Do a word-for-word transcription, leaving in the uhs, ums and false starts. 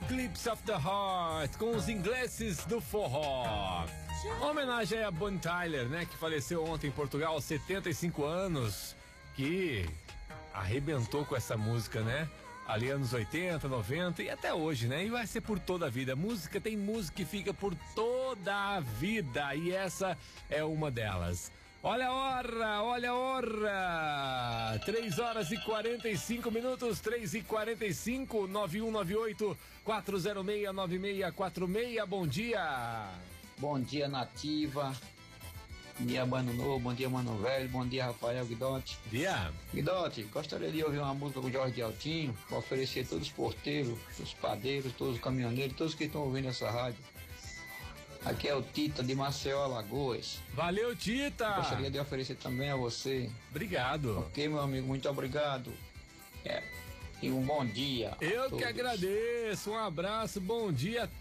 Eclipse of the Heart, com os ingleses do forró. Homenagem a Bonnie Tyler, né, que faleceu ontem em Portugal aos setenta e cinco anos, que arrebentou com essa música, né? Ali anos oitenta, noventa e até hoje, né? E vai ser por toda a vida. Música, tem música que fica por toda a vida, e essa é uma delas. Olha a hora, olha a hora, três horas e quarenta e cinco minutos, três e quarenta e cinco, nove um nove oito, quatro zero seis, nove seis quatro seis, bom dia. Bom dia, Nativa. Bom dia, Mano Novo. Bom dia, Mano Velho. Bom dia, Rafael Guidotti. Dia. Guidotti, gostaria de ouvir uma música com o Jorge Altinho, para oferecer a todos os porteiros, os padeiros, todos os caminhoneiros, todos que estão ouvindo essa rádio. Aqui é o Tita de Maceió, Alagoas. Valeu, Tita. Gostaria de oferecer também a você. Obrigado. Ok, meu amigo, muito obrigado. É. E um bom dia. Eu que agradeço. Um abraço, bom dia.